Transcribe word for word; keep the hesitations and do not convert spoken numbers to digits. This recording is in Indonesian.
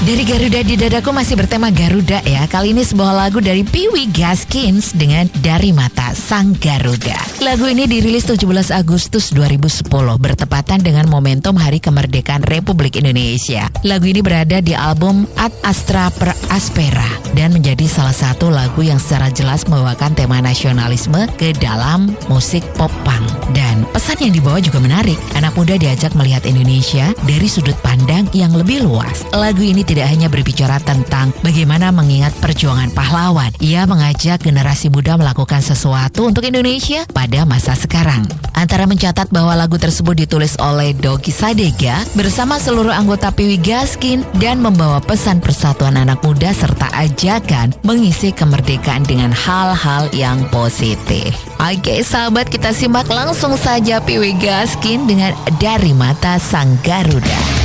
Dari Garuda di Dadaku masih bertema Garuda ya. Kali ini sebuah lagu dari Piwi Gaskins dengan Dari Mata Sang Garuda. Lagu ini dirilis tujuh belas Agustus dua ribu sepuluh bertepatan dengan momentum Hari Kemerdekaan Republik Indonesia. Lagu ini berada di album Ad Astra Per Aspera dan menjadi salah satu lagu yang secara jelas membawakan tema nasionalisme ke dalam musik pop punk. Dan pesan yang dibawa juga menarik. Anak muda diajak melihat Indonesia dari sudut pandang yang lebih luas. Lagu ini tidak hanya berbicara tentang bagaimana mengingat perjuangan pahlawan. Ia mengajak generasi muda melakukan sesuatu untuk Indonesia pada masa sekarang. Antara mencatat bahwa lagu tersebut ditulis oleh Dogi Sadega bersama seluruh anggota Piwi Gaskin dan membawa pesan persatuan anak muda serta ajakan mengisi kemerdekaan dengan hal-hal yang positif. Oke sahabat, kita simak langsung saja Piwi Gaskin dengan Dari Mata Sang Garuda.